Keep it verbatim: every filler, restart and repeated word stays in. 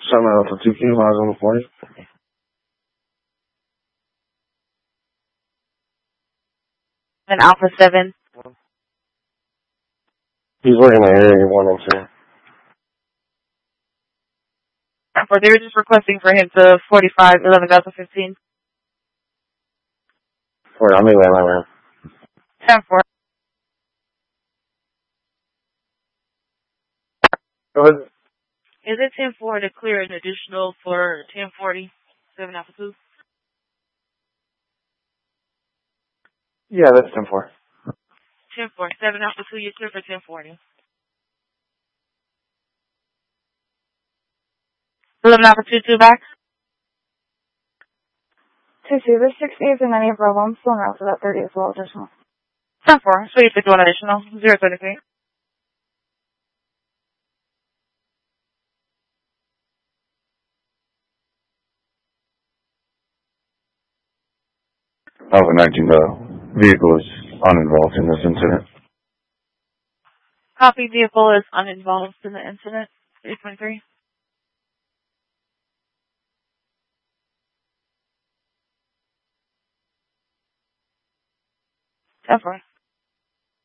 seven Alpha two Q, miles on the forty. And Alpha seven. He's working the area one and two. For they were just requesting for him to forty-five, eleven Delta fifteen. For I'm in that man. ten four. Go ahead. Is it ten four to clear an additional for ten forty, seven Alpha two? Yeah, that's ten four. ten four, seven Alpha two, you're clear for ten forty. eleven Alpha two, two back. two two, there's six eights and any Bravo. I'm still around for that thirty as well, additional. ten four, so you pick one additional, zero thirty-three. Alpha nineteen, the vehicle is uninvolved in this incident. Copy, vehicle is uninvolved in the incident, three twenty-three. ten four.